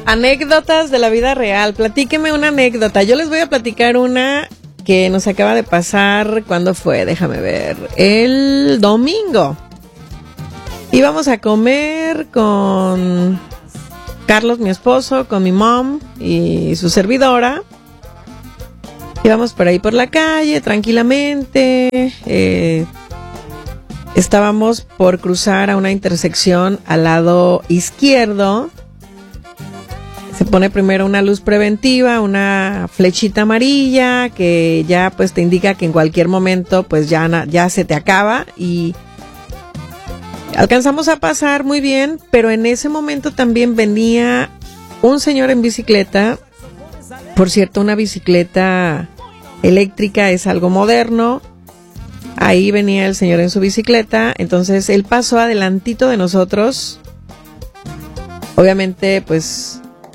Anécdotas de la vida real. Platíqueme una anécdota. Yo les voy a platicar una que nos acaba de pasar. ¿Cuándo fue? Déjame ver. El domingo. Íbamos a comer con Carlos, mi esposo, con mi mom y su servidora. Íbamos por ahí por la calle, tranquilamente. Estábamos por cruzar a una intersección al lado izquierdo. Se pone primero una luz preventiva, una flechita amarilla que ya pues te indica que en cualquier momento pues ya se te acaba y alcanzamos a pasar muy bien, pero en ese momento también venía un señor en bicicleta. Por cierto, una bicicleta eléctrica es algo moderno. Ahí venía el señor en su bicicleta, entonces él pasó adelantito de nosotros. Obviamente pues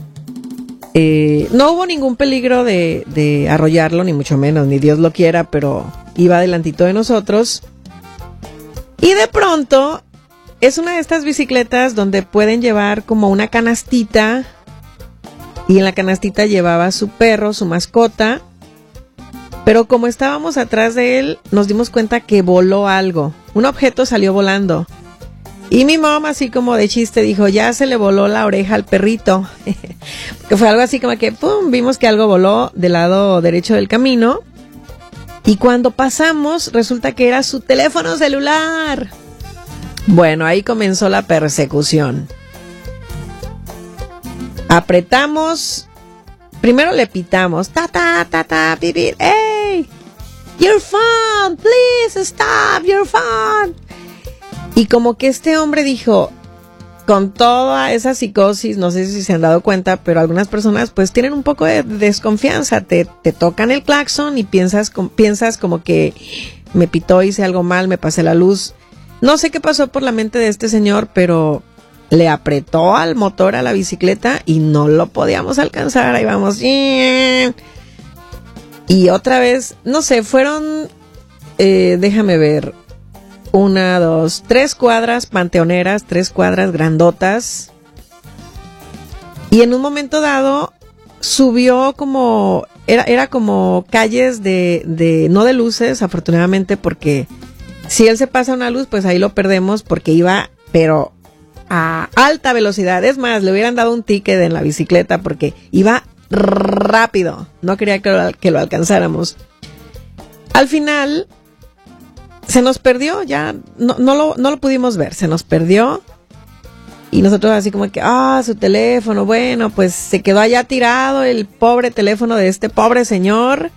no hubo ningún peligro de arrollarlo, ni mucho menos, ni Dios lo quiera, pero iba adelantito de nosotros. Y de pronto, es una de estas bicicletas donde pueden llevar como una canastita, y en la canastita llevaba su perro, su mascota, pero como estábamos atrás de él, nos dimos cuenta que voló algo, un objeto salió volando. Y mi mamá, así como de chiste, dijo, ya se le voló la oreja al perrito. Que fue algo así como que, pum, vimos que algo voló del lado derecho del camino. Y cuando pasamos, resulta que era su teléfono celular. Bueno, ahí comenzó la persecución. Apretamos, primero le pitamos, pipit, hey, your phone, please stop your phone. Y como que este hombre dijo, con toda esa psicosis, no sé si se han dado cuenta, pero algunas personas pues tienen un poco de desconfianza, te tocan el claxon y piensas como que me pitó, hice algo mal, me pasé la luz. No sé qué pasó por la mente de este señor, pero le apretó al motor a la bicicleta y no lo podíamos alcanzar, ahí vamos. Y otra vez, no sé, fueron, déjame ver, 1, 2, 3 cuadras panteoneras, 3 cuadras grandotas. Y en un momento dado subió como, era como calles no de luces, afortunadamente, porque si él se pasa una luz, pues ahí lo perdemos porque iba, pero a alta velocidad. Es más, le hubieran dado un ticket en la bicicleta porque iba rápido. No quería que lo alcanzáramos. Al final se nos perdió, ya no lo pudimos ver, se nos perdió. Y nosotros así como que, su teléfono, bueno, pues se quedó allá tirado el pobre teléfono de este pobre señor.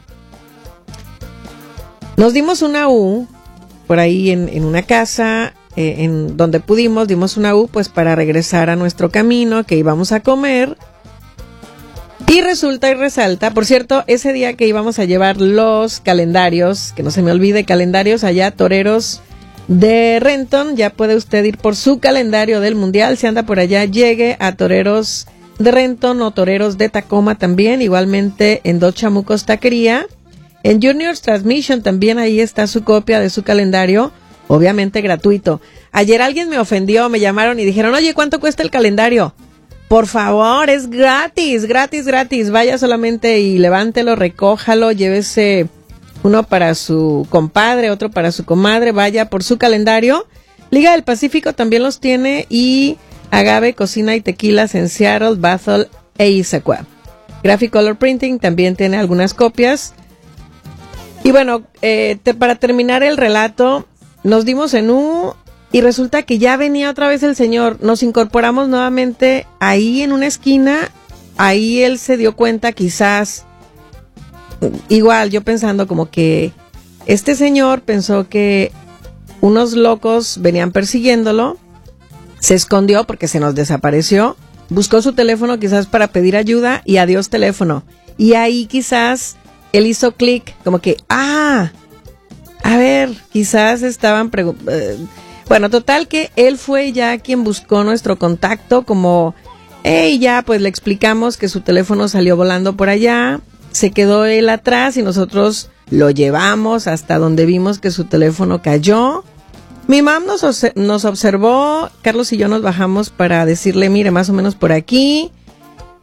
Nos dimos una U por ahí en una casa, en donde pudimos, dimos una U pues para regresar a nuestro camino, que íbamos a comer. Y resulta y resalta, por cierto, ese día que íbamos a llevar los calendarios, que no se me olvide, calendarios allá, toreros de Renton, ya puede usted ir por su calendario del mundial, si anda por allá, llegue a toreros de Renton o toreros de Tacoma también, igualmente en Dos Chamucos Taquería, en Juniors Transmission también ahí está su copia de su calendario, obviamente gratuito. Ayer alguien me ofendió, me llamaron y dijeron, oye, ¿cuánto cuesta el calendario? Por favor, es gratis, vaya solamente y levántelo, recójalo, llévese uno para su compadre, otro para su comadre, vaya por su calendario. Liga del Pacífico también los tiene y Agave Cocina y Tequilas en Seattle, Bethel e Issaquah. Graphic Color Printing también tiene algunas copias. Y bueno, para terminar el relato, nos dimos en y resulta que ya venía otra vez el señor. Nos incorporamos nuevamente ahí en una esquina. Ahí él se dio cuenta, quizás, igual yo pensando como que este señor pensó que unos locos venían persiguiéndolo. Se escondió porque se nos desapareció. Buscó su teléfono quizás para pedir ayuda y adiós teléfono. Y ahí quizás él hizo clic como que, a ver, quizás estaban bueno, total que él fue ya quien buscó nuestro contacto, como, ya, pues le explicamos que su teléfono salió volando por allá, se quedó él atrás y nosotros lo llevamos hasta donde vimos que su teléfono cayó. Mi mam nos observó, Carlos y yo nos bajamos para decirle, mire, más o menos por aquí.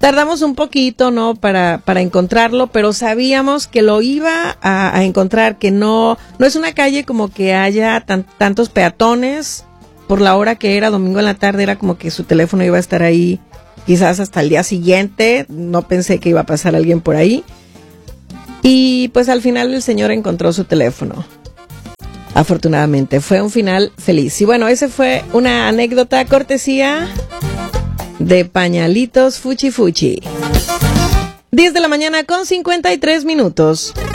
Tardamos un poquito, ¿no? Para encontrarlo, pero sabíamos que lo iba a encontrar, que no es una calle como que haya tantos peatones. Por la hora que era, domingo en la tarde, era como que su teléfono iba a estar ahí quizás hasta el día siguiente. No pensé que iba a pasar alguien por ahí. Y pues al final el señor encontró su teléfono. Afortunadamente, fue un final feliz. Y bueno, esa fue una anécdota cortesía de Pañalitos Fuchi Fuchi. 10 de la mañana con 53 minutos.